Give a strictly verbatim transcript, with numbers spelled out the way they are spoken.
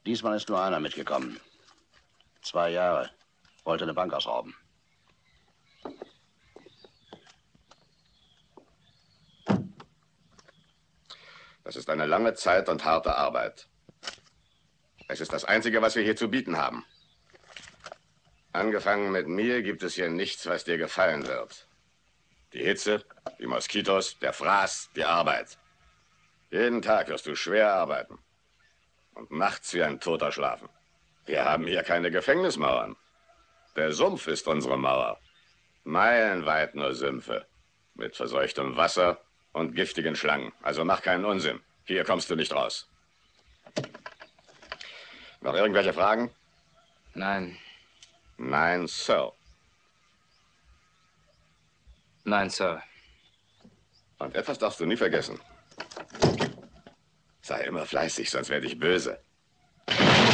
Diesmal ist nur einer mitgekommen. Zwei Jahre. Wollte eine Bank ausrauben. Das ist eine lange Zeit und harte Arbeit. Es ist das Einzige, was wir hier zu bieten haben. Angefangen mit mir gibt es hier nichts, was dir gefallen wird. Die Hitze, die Moskitos, der Fraß, die Arbeit. Jeden Tag wirst du schwer arbeiten. Und nachts wie ein Toter schlafen. Wir haben hier keine Gefängnismauern. Der Sumpf ist unsere Mauer. Meilenweit nur Sümpfe. Mit verseuchtem Wasser und giftigen Schlangen. Also mach keinen Unsinn. Hier kommst du nicht raus. Noch irgendwelche Fragen? Nein. Nein, Sir. Nein, Sir. Und etwas darfst du nie vergessen. Sei immer fleißig, sonst werde ich böse.